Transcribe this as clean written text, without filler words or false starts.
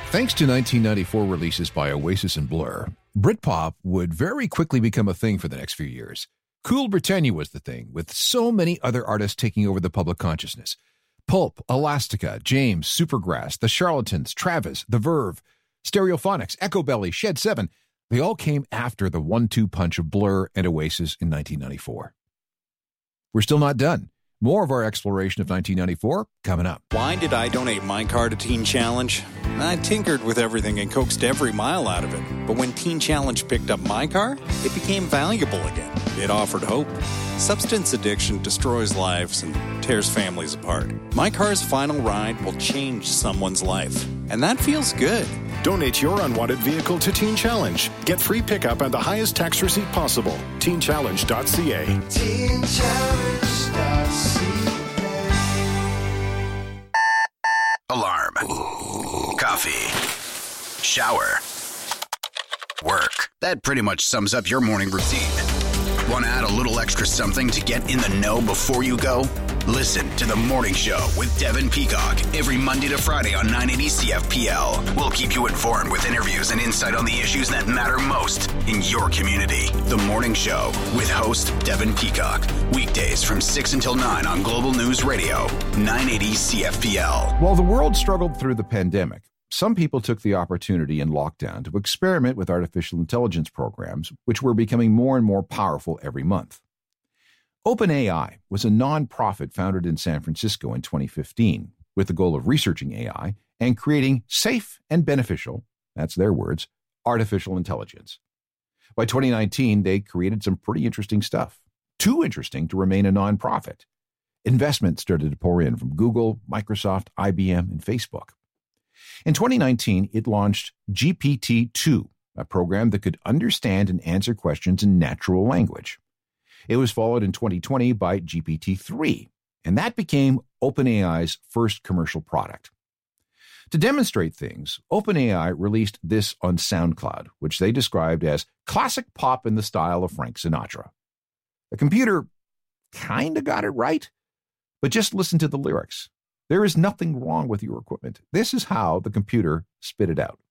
Thanks to 1994 releases by Oasis and Blur, Britpop would very quickly become a thing for the next few years. Cool Britannia was the thing, with so many other artists taking over the public consciousness. Pulp, Elastica, James, Supergrass, The Charlatans, Travis, The Verve, Stereophonics, Echo Belly, Shed 7, they all came after the 1-2 punch of Blur and Oasis in 1994. We're still not done. More of our exploration of 1994 coming up. Why did I donate my car to Teen Challenge? I tinkered with everything and coaxed every mile out of it. But when Teen Challenge picked up my car, it became valuable again. It offered hope. Substance addiction destroys lives and tears families apart. My car's final ride will change someone's life. And that feels good. Donate your unwanted vehicle to Teen Challenge. Get free pickup and the highest tax receipt possible. TeenChallenge.ca. TeenChallenge.ca. Alarm. Coffee. Shower. Work. That pretty much sums up your morning routine. Want to add a little extra something to get in the know before you go? Listen to The Morning Show with Devin Peacock every Monday to Friday on 980 CFPL. We'll keep you informed with interviews and insight on the issues that matter most in your community. The Morning Show with host Devin Peacock. Weekdays from 6 until 9 on Global News Radio, 980 CFPL. While the world struggled through the pandemic, some people took the opportunity in lockdown to experiment with artificial intelligence programs, which were becoming more and more powerful every month. OpenAI was a non-profit founded in San Francisco in 2015 with the goal of researching AI and creating safe and beneficial, that's their words, artificial intelligence. By 2019, they created some pretty interesting stuff. Too interesting to remain a non-profit. Investment started to pour in from Google, Microsoft, IBM, and Facebook. In 2019, it launched GPT-2, a program that could understand and answer questions in natural language. It was followed in 2020 by GPT-3, and that became OpenAI's first commercial product. To demonstrate things, OpenAI released this on SoundCloud, which they described as classic pop in the style of Frank Sinatra. The computer kind of got it right, but just listen to the lyrics. There is nothing wrong with your equipment. This is how the computer spit it out.